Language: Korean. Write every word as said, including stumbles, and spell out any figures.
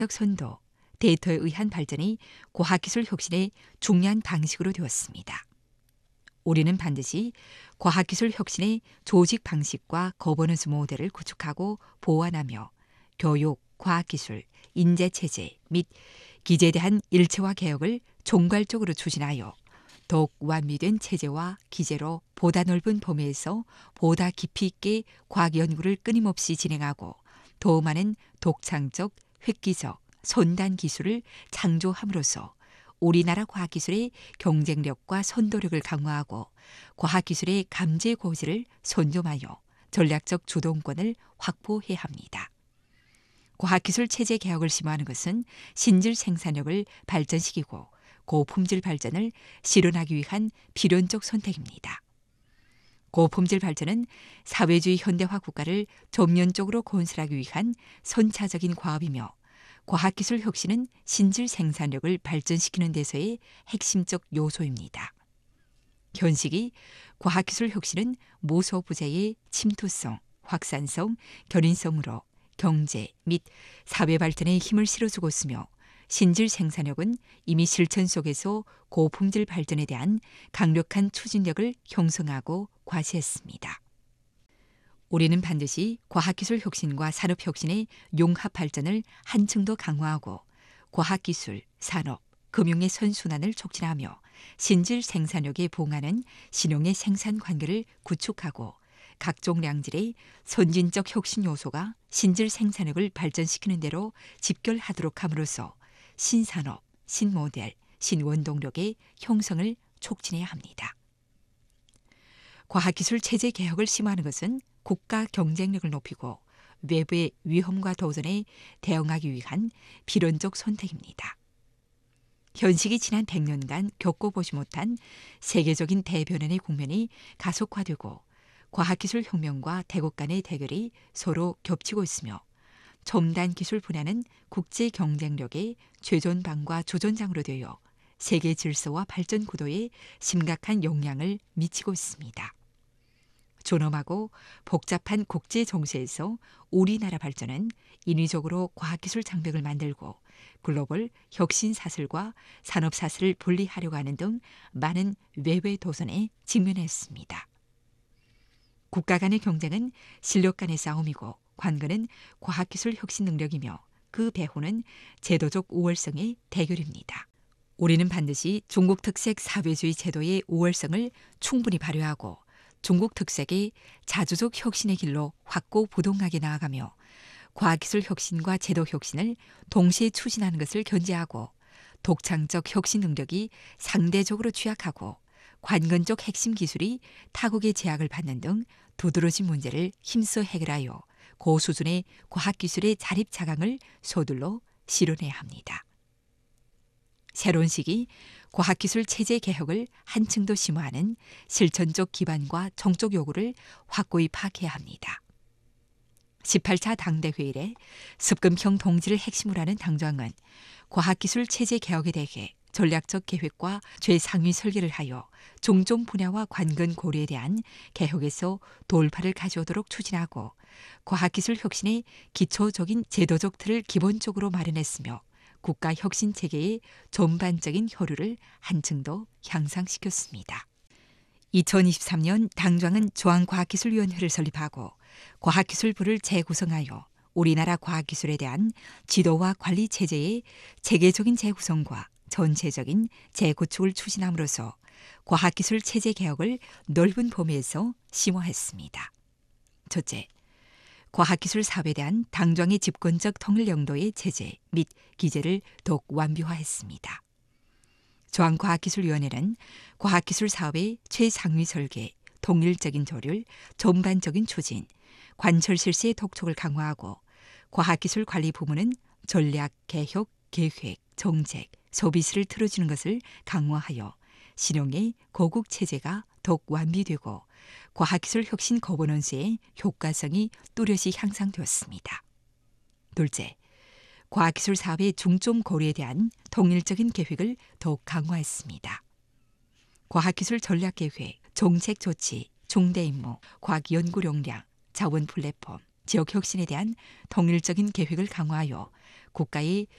선도, 데이터에 의한 발전이 과학기술 혁신의 중요한 방식으로 되었습니다. 우리는 반드시 과학기술 혁신의 조직 방식과 거버넌스 모델을 구축하고 보완하며 교육, 과학기술, 인재체제 및 기재에 대한 일체화 개혁을 종괄적으로 추진하여 더욱 완비된 체제와 기재로 보다 넓은 범위에서 보다 깊이 있게 과학 연구를 끊임없이 진행하고 더 많은 독창적, 획기적, 선단 기술을 창조함으로써 우리나라 과학기술의 경쟁력과 선도력을 강화하고 과학기술의 감제 고지를 선점하여 전략적 주동권을 확보해야 합니다. 과학기술 체제 개혁을 심화하는 것은 신질 생산력을 발전시키고 고품질 발전을 실현하기 위한 필연적 선택입니다. 고품질 발전은 사회주의 현대화 국가를 전면적으로 건설하기 위한 선차적인 과업이며 과학기술 혁신은 신질 생산력을 발전시키는 데서의 핵심적 요소입니다. 현 시기 과학기술 혁신은 무소부재의 침투성, 확산성, 견인성으로 경제 및 사회 발전에 힘을 실어주고 있으며 신질 생산력은 이미 실천 속에서 고품질 발전에 대한 강력한 추진력을 형성하고 과시했습니다. 우리는 반드시 과학기술 혁신과 산업혁신의 융합 발전을 한층 더 강화하고 과학기술, 산업, 금융의 선순환을 촉진하며 신질 생산력에 부응하는 신용의 생산 관계를 구축하고 각종 량질의 선진적 혁신 요소가 신질 생산력을 발전시키는 대로 집결하도록 함으로써 신산업, 신모델, 신원동력의 형성을 촉진해야 합니다. 과학기술 체제 개혁을 심화하는 것은 국가 경쟁력을 높이고 외부의 위험과 도전에 대응하기 위한 필연적 선택입니다. 현 시기 지난 백 년간 겪어보지 못한 세계적인 대변환의 국면이 가속화되고 과학기술 혁명과 대국 간의 대결이 서로 겹치고 있으며 첨단 기술 분야는 국제 경쟁력의 최전방과 조전장으로 되어 세계 질서와 발전 구도에 심각한 영향을 미치고 있습니다. 존엄하고 복잡한 국제 정세에서 우리나라 발전은 인위적으로 과학기술 장벽을 만들고 글로벌 혁신 사슬과 산업 사슬을 분리하려고 하는 등 많은 외외 도전에 직면했습니다. 국가 간의 경쟁은 실력 간의 싸움이고 관건은 과학기술 혁신 능력이며 그 배후는 제도적 우월성의 대결입니다. 우리는 반드시 중국 특색 사회주의 제도의 우월성을 충분히 발휘하고 중국 특색의 자주적 혁신의 길로 확고부동하게 나아가며 과학기술 혁신과 제도 혁신을 동시에 추진하는 것을 견제하고 독창적 혁신 능력이 상대적으로 취약하고 관건적 핵심 기술이 타국의 제약을 받는 등 두드러진 문제를 힘써 해결하여 고수준의 과학기술의 자립 자강을 서둘러 실현해야 합니다. 새로운 시기 과학기술 체제 개혁을 한층 더 심화하는 실천적 기반과 정적 요구를 확고히 파악해야 합니다. 십팔 차 당대회 이래 습금형 동지를 핵심으로 하는 당정은 과학기술 체제 개혁에 대해 전략적 계획과 최상위 설계를 하여 종종 분야와 관건 고려에 대한 개혁에서 돌파를 가져오도록 추진하고 과학기술 혁신의 기초적인 제도적 틀을 기본적으로 마련했으며 국가 혁신 체계의 전반적인 효율을 한층 더 향상시켰습니다. 이천이십삼 년 당정은 중앙과학기술위원회를 설립하고 과학기술부를 재구성하여 우리나라 과학기술에 대한 지도와 관리 체제의 체계적인 재구성과 전체적인 재구축을 추진함으로써 과학기술 체제 개혁을 넓은 범위에서 심화했습니다. 첫째, 과학기술 사업에 대한 당정의 집권적 통일 영도의 체제 및 기재를 더욱 완비화했습니다. 중앙과학기술위원회는 과학기술 사업의 최상위 설계, 통일적인 조율, 전반적인 추진, 관철 실시의 독촉을 강화하고 과학기술 관리 부문은 전략, 개혁, 계획, 정책, 서비스를 틀어주는 것을 강화하여 신용의 고국 체제가 더욱 완비되고 과학기술 혁신 거버넌스의 효과성이 뚜렷이 향상되었습니다. 둘째, 과학기술 사업의 중점 고려에 대한 통일적인 계획을 더욱 강화했습니다. 과학기술 전략계획, 정책 조치, 중대 임무, 과학연구 역량, 자원 플랫폼, 지역 혁신에 대한 통일적인 계획을 강화하여 국가의